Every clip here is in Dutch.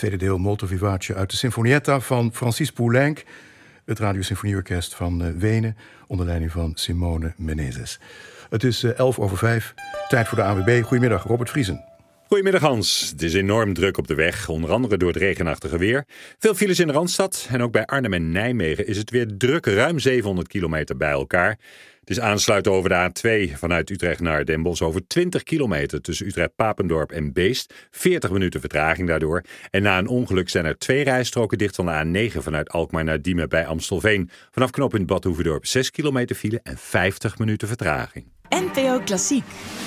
tweede deel Molto Vivace uit de Sinfonietta van Francis Poulenc, het Radiosymfonieorkest van Wenen, onder leiding van Simone Menezes. Het is 5:11, tijd voor de ANWB. Goedemiddag, Robert Vriesen. Goedemiddag Hans. Het is enorm druk op de weg, onder andere door het regenachtige weer. Veel files in de Randstad en ook bij Arnhem en Nijmegen is het weer druk, ruim 700 kilometer bij elkaar. Het is aansluiten over de A2 vanuit Utrecht naar Den Bosch over 20 kilometer tussen Utrecht-Papendorp en Beest. 40 minuten vertraging daardoor. En na een ongeluk zijn er 2 rijstroken dicht van de A9 vanuit Alkmaar naar Diemen bij Amstelveen. Vanaf knooppunt Bad Hoeverdorp 6 kilometer file en 50 minuten vertraging. NPO Klassiek.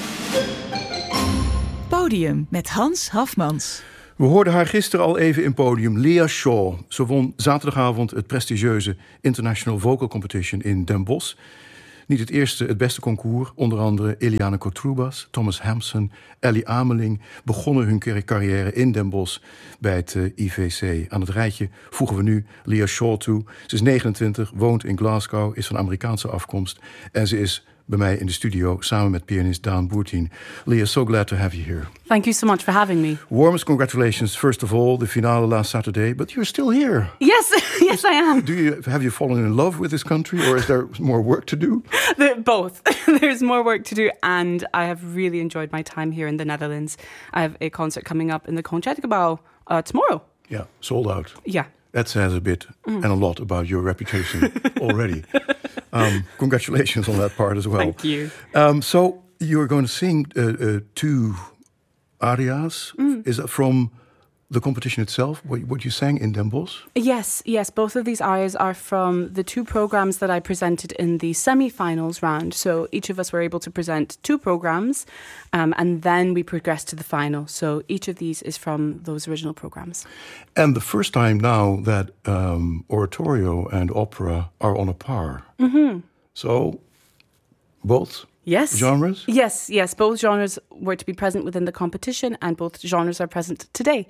Podium met Hans Hafmans. We hoorden haar gisteren al even in Podium, Lea Shaw. Ze won zaterdagavond het prestigieuze International Vocal Competition in Den Bosch. Niet het eerste, het beste concours. Onder andere Eliane Kotroubas, Thomas Hampson, Ellie Ameling begonnen hun carrière in Den Bosch bij het IVC. Aan het rijtje voegen we nu Lea Shaw toe. Ze is 29, woont in Glasgow, is van Amerikaanse afkomst en ze is bij mij in de studio samen met pianist Daan Boertien. Lea, so glad to have you here. Thank you so much for having me. Warmest congratulations, first of all, the finale last Saturday, but you're still here. Yes, yes I am. Have you fallen in love with this country, or is there more work to do? Both. There's more work to do, and I have really enjoyed my time here in the Netherlands. I have a concert coming up in the Concertgebouw tomorrow. Yeah, sold out. Yeah. That says a bit and a lot about your reputation already. Congratulations on that part as well. Thank you. So you're going to sing 2 arias. Is that from the competition itself, what you sang in Den Bosch? Yes. Both of these arias are from the 2 programs that I presented in the semi-finals round. So each of us were able to present 2 programs, and then we progressed to the final. So each of these is from those original programs. And the first time now that oratorio and opera are on a par. Mm-hmm. So both genres? Yes. Both genres were to be present within the competition, and both genres are present today.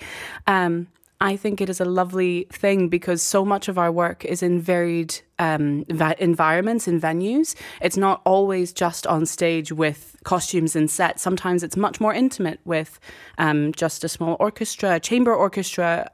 I think it is a lovely thing because so much of our work is in varied environments and venues. It's not always just on stage with costumes and sets. Sometimes it's much more intimate with just a small orchestra, chamber orchestra,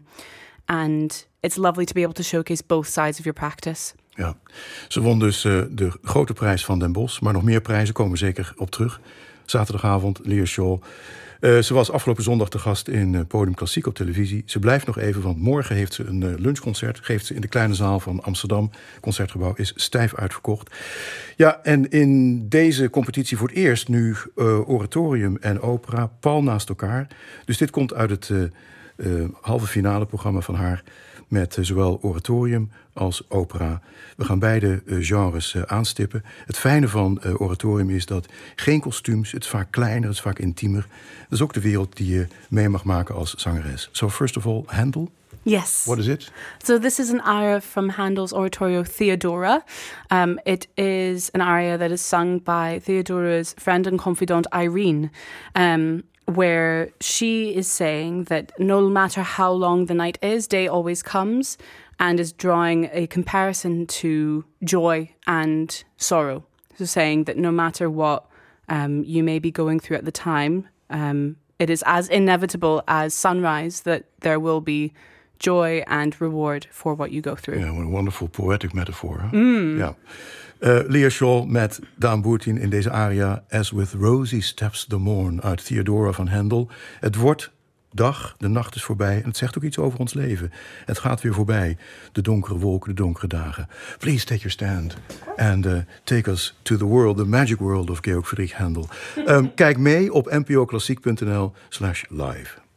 and it's lovely to be able to showcase both sides of your practice. Ja, ze won dus de grote prijs van Den Bosch, maar nog meer prijzen komen zeker op terug. Zaterdagavond, Lea Shaw. Ze was afgelopen zondag te gast in Podium Klassiek op televisie. Ze blijft nog even, want morgen heeft ze een lunchconcert. Geeft ze in de kleine zaal van Amsterdam. Concertgebouw is stijf uitverkocht. Ja, en in deze competitie voor het eerst nu oratorium en opera pal naast elkaar. Dus dit komt uit het halve finale programma van haar met zowel oratorium als opera. We gaan beide genres aanstippen. Het fijne van oratorium is dat geen kostuums, het is vaak kleiner, het is vaak intiemer. Dat is ook de wereld die je mee mag maken als zangeres. So first of all, Handel. Yes. What is it? So this is an aria from Handel's oratorio Theodora. It is an aria that is sung by Theodora's friend and confidant Irene. Where she is saying that no matter how long the night is, day always comes, and is drawing a comparison to joy and sorrow. So saying that no matter what you may be going through at the time, it is as inevitable as sunrise that there will be joy and reward for what you go through. Yeah, what a wonderful poetic metaphor. Huh? Yeah. Lea Shaw met Daan Boertien in deze aria As with Rosy Steps the Morn uit Theodora van Handel. Het wordt dag, de nacht is voorbij en het zegt ook iets over ons leven. Het gaat weer voorbij, de donkere wolken, de donkere dagen. Please take your stand and take us to the world, the magic world of Georg Friedrich Handel. Kijk mee op npoklassiek.nl/live.